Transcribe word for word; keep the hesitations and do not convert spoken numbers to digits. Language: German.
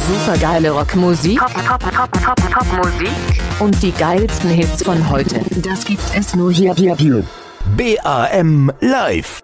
Supergeile Rockmusik, Pop, Pop, Pop, Pop, Popmusik und die geilsten Hits von heute. Das gibt es nur hier, hier, hier. B A M Live.